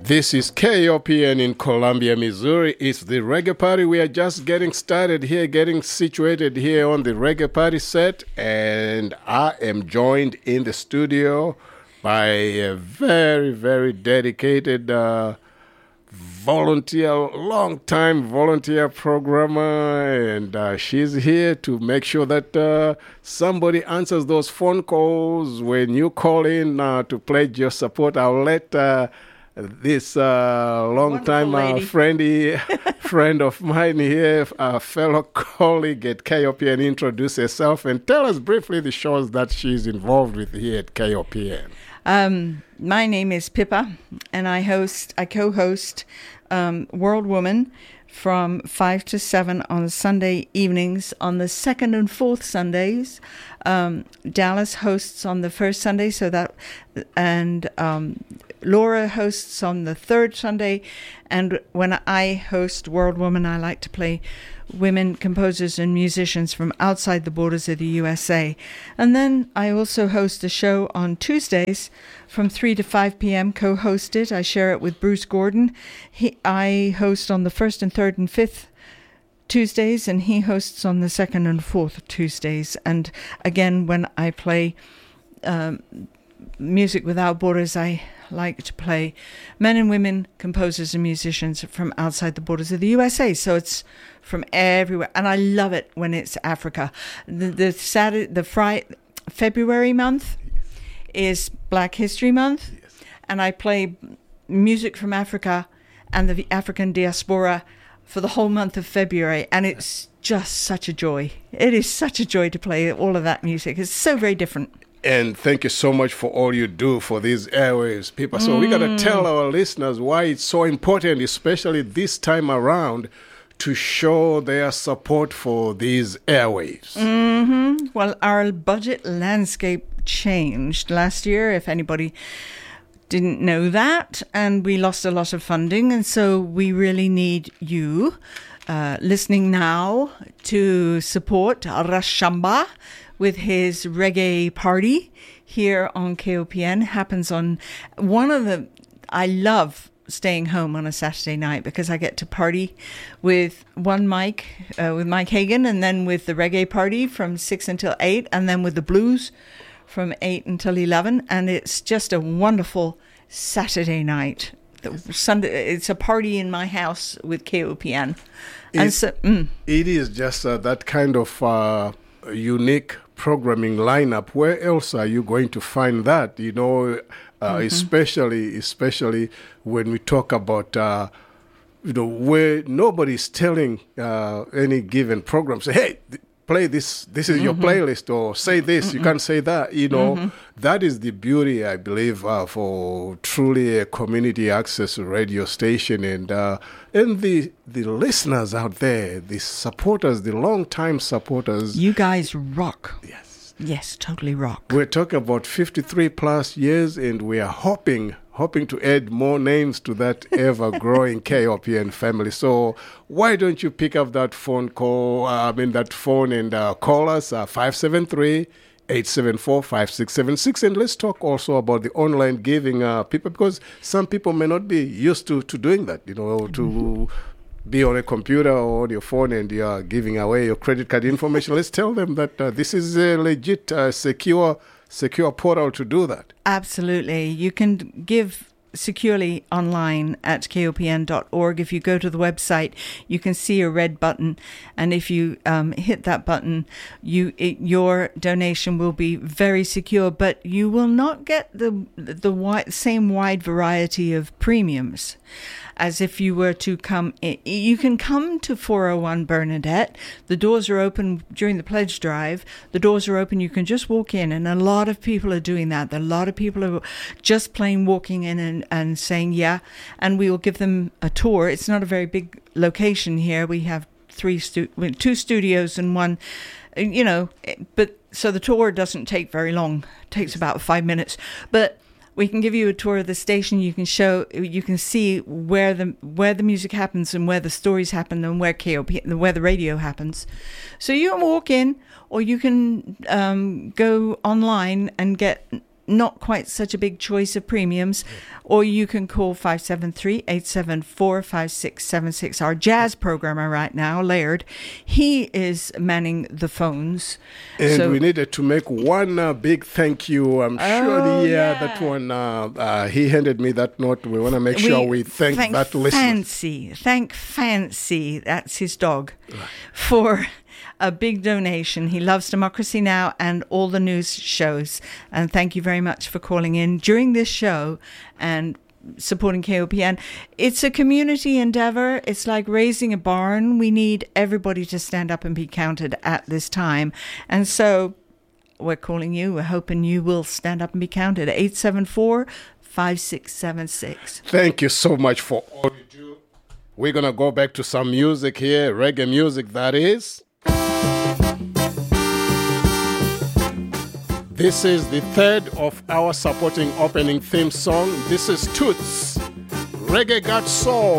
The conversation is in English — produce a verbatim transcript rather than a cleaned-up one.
This is K O P N in Columbia, Missouri. It's the Reggae Party. We are just getting started here, getting situated here on the Reggae Party set. And I am joined in the studio by a very, very dedicated uh, volunteer, long-time volunteer programmer. And uh, she's here to make sure that uh, somebody answers those phone calls. When you call in uh, to pledge your support, I'll let... Uh, This uh, long-time uh, friendly friend of mine here, a fellow colleague at K O P N, introduce herself and tell us briefly the shows that she's involved with here at K O P N. Um, my name is Pippa, and I host, I co-host um, World Woman from five to seven on Sunday evenings. On the second and fourth Sundays, um, Dallas hosts on the first Sunday, so that and. Um, Laura hosts on the third Sunday, and when I host World Woman, I like to play women composers and musicians from outside the borders of the U S A. And then I also host a show on Tuesdays from three to five p.m., co-hosted. I share it with Bruce Gordon. He, I host on the first and third and fifth Tuesdays, and he hosts on the second and fourth Tuesdays. And again, when I play um, Music Without Borders, I like to play men and women composers and musicians from outside the borders of the U S A. So it's from everywhere, and I love it when it's Africa. The, the Saturday, the Friday, February month is Black History Month, yes. And I play music from Africa and the African diaspora for the whole month of February, and it's just such a joy. It is such a joy to play all of that music. It's so very different. And thank you so much for all you do for these airwaves, people. So mm. we got to tell our listeners why it's so important, especially this time around, to show their support for these airwaves. Mm-hmm. Well, our budget landscape changed last year, if anybody didn't know that, and we lost a lot of funding, and so we really need you uh, listening now to support Rashamba with his reggae party here on K O P N. Happens on one of the, I love staying home on a Saturday night because I get to party with one Mike, uh, with Mike Hagan, and then with the reggae party from six until eight, and then with the blues from eight until eleven. And it's just a wonderful Saturday night. The Sunday, it's a party in my house with K O P N. And it, so, mm. it is just uh, that kind of uh, unique programming lineup. Where else are you going to find that? You know, uh, mm-hmm. especially especially when we talk about uh, you know, where nobody's telling uh, any given program, say, hey, th- play this. This is mm-hmm. your playlist, or say this. Mm-hmm. You can't say that. You know, mm-hmm. that is the beauty, I believe, uh, for truly a community access radio station, and uh, and the the listeners out there, the supporters, the long-time supporters. You guys rock. Yes. Yes, totally rock. We're talking about fifty-three plus years, and we are hoping, hoping to add more names to that ever-growing K O P N family. So why don't you pick up that phone call, uh, I mean that phone, and uh, call us, uh, five seven three, eight seven four, five six seven six. And let's talk also about the online giving uh, people, because some people may not be used to, to doing that, you know, to... Mm-hmm. be on a computer or on your phone and you are giving away your credit card information. Let's tell them that uh, this is a legit, uh, secure, secure portal to do that. Absolutely. You can give securely online at K O P N dot org. If you go to the website, you can see a red button, and if you um, hit that button, you it, your donation will be very secure, but you will not get the the wide, same wide variety of premiums as if you were to come in. You can come to four oh one Bernadette. The doors are open during the pledge drive. The doors are open. You can just walk in, and a lot of people are doing that. A lot of people are just plain walking in and, and saying, yeah, and we will give them a tour. It's not a very big location here. We have three, stu- two studios and one, you know, but so the tour doesn't take very long. It takes about five minutes. But we can give you a tour of the station. You can show, you can see where the where the music happens and where the stories happen and where K O P, where the radio happens. So you can walk in, or you can um, go online and get not quite such a big choice of premiums, or you can call five seven three, eight seven four, five six seven six. Our jazz programmer right now, Laird, he is manning the phones. And so, we needed to make one uh, big thank you. I'm sure Oh, the, uh, yeah. that one, uh, uh, he handed me that note. We want to make sure we thank, thank that listener. Fancy, thank Fancy, that's his dog, for a big donation. He loves Democracy Now! And all the news shows. And thank you very much for calling in during this show and supporting K O P N. It's a community endeavor. It's like raising a barn. We need everybody to stand up and be counted at this time. And so we're calling you. We're hoping you will stand up and be counted. eight seven four, five six seven six. Thank you so much for all you do. We're going to go back to some music here, reggae music that is. This is the third of our supporting opening theme song. This is Toots. Reggae Got Soul.